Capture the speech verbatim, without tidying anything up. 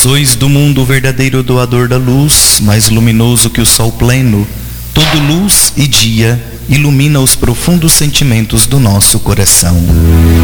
Sois do mundo o verdadeiro doador da luz, mais luminoso que o sol pleno. Todo luz e dia ilumina os profundos sentimentos do nosso coração.